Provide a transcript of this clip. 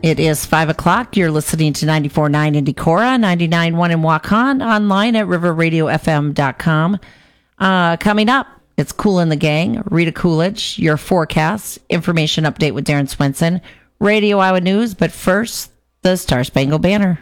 It is 5 o'clock. You're listening to 94.9 in Decorah, 99.1 in Waukon, online at riverradiofm.com. Coming up, it's Kool and the Gang, Rita Coolidge, your forecast, information update with Darren Swenson, Radio Iowa News, but first, the Star Spangled Banner.